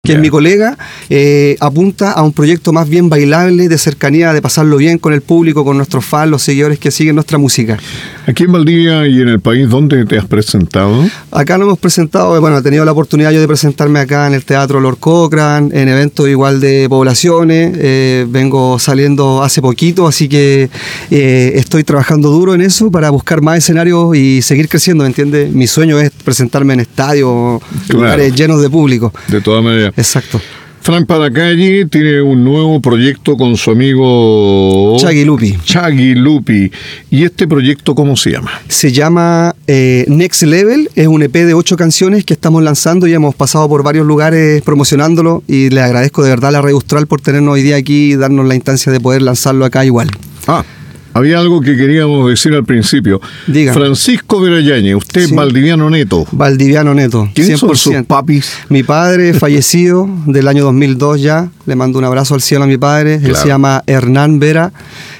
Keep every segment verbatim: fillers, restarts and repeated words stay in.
que es mi colega, eh, apunta a un proyecto más bien bailable, de cercanía, de pasarlo bien con el público, con nuestros fans, los seguidores que siguen nuestra música. Aquí en Valdivia y en el país, ¿dónde te has presentado? Acá nos hemos presentado, bueno, he tenido la oportunidad yo de presentarme acá en el Teatro Lord Cochrane, en eventos igual de poblaciones, eh, vengo saliendo hace poquito, así que eh, estoy trabajando duro en eso para buscar más escenarios y seguir creciendo, ¿me entiendes? Mi sueño es presentarme en estadios, claro, lugares llenos de público. De todas maneras. Exacto. Frank Palacalle tiene un nuevo proyecto con su amigo Chagui Lupi. Chagui Lupi. ¿Y este proyecto cómo se llama? Se llama eh, Next Level. Es un E P de ocho canciones que estamos lanzando y hemos pasado por varios lugares promocionándolo. Y le agradezco de verdad a la Radio Austral por tenernos hoy día aquí y darnos la instancia de poder lanzarlo acá igual. Ah. Había algo que queríamos decir al principio. Diga. Francisco Verayañez, usted es sí. valdiviano neto. Valdiviano neto. ¿Quiénes son sus papis? Mi padre fallecido del año dos mil dos ya. Le mando un abrazo al cielo a mi padre. Claro. Él se llama Hernán Vera.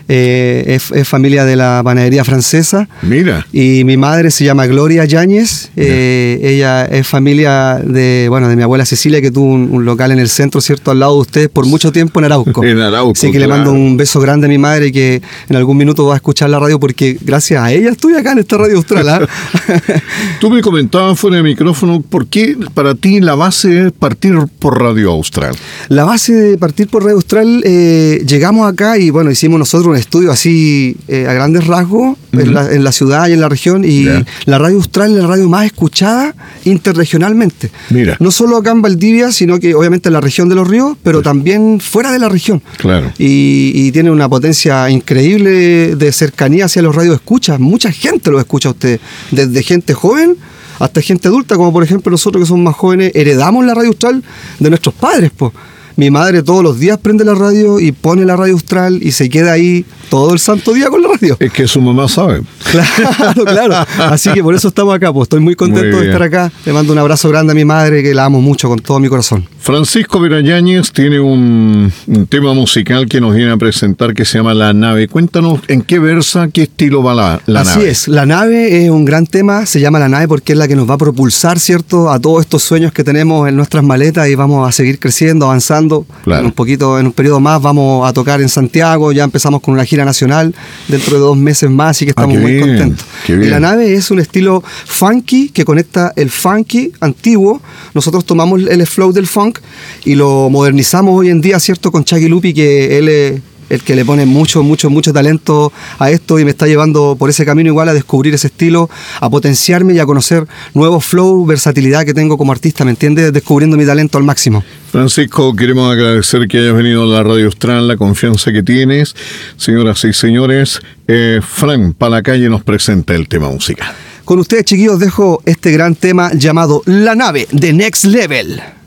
Eh, es, es familia de la panadería francesa. Mira. Y mi madre se llama Gloria Yáñez. Eh, ella es familia de, bueno, de mi abuela Cecilia, que tuvo un, un local en el centro, ¿cierto? Al lado de ustedes por mucho tiempo en Arauco. En Arauco. Así que claro. le mando un beso grande a mi madre, que en algún minuto va a escuchar la radio, porque gracias a ella estoy acá en esta Radio Austral. ¿eh? Tú me comentabas fuera de micrófono, ¿por qué para ti la base es partir por Radio Austral? La base de partir por Radio Austral, eh, llegamos acá y bueno, hicimos nosotros un estudio así eh, a grandes rasgos, uh-huh, en, la, en la ciudad y en la región, y yeah. la Radio Austral es la radio más escuchada interregionalmente. Mira. No solo acá en Valdivia, sino que obviamente en la región de Los Ríos, pero sí. también fuera de la región. Claro. Y, y tiene una potencia increíble de cercanía hacia los radioescuchas. Mucha gente lo escucha a usted, desde gente joven hasta gente adulta, como por ejemplo nosotros que somos más jóvenes, heredamos la Radio Austral de nuestros padres, pues. Mi madre todos los días prende la radio y pone la Radio Austral y se queda ahí todo el santo día con la radio. Es que su mamá sabe. Claro, claro. Así que por eso estamos acá, pues estoy muy contento muy de estar acá. Le mando un abrazo grande a mi madre, que la amo mucho con todo mi corazón. Francisco Verayañez tiene un, un tema musical que nos viene a presentar que se llama La Nave. Cuéntanos en qué versa, qué estilo va la, la Así nave. Así es, La Nave es un gran tema, se llama La Nave porque es la que nos va a propulsar, ¿cierto?, a todos estos sueños que tenemos en nuestras maletas, y vamos a seguir creciendo, avanzando. Claro. En un poquito, en un periodo más vamos a tocar en Santiago, ya empezamos con una gira nacional dentro de dos meses más, así que estamos ah, muy bien, contentos. Y La Nave es un estilo funky que conecta el funky antiguo. Nosotros tomamos el flow del funk y lo modernizamos hoy en día, ¿cierto?, con Chagui Lupi, que él es el que le pone mucho, mucho, mucho talento a esto y me está llevando por ese camino igual a descubrir ese estilo, a potenciarme y a conocer nuevos flow, versatilidad que tengo como artista, ¿me entiendes? Descubriendo mi talento al máximo. Francisco, queremos agradecer que hayas venido a la Radio Austral, la confianza que tienes. Señoras y señores, eh, Frank Palacalle nos presenta el tema musical. Con ustedes, chiquillos, dejo este gran tema llamado La Nave de Next Level.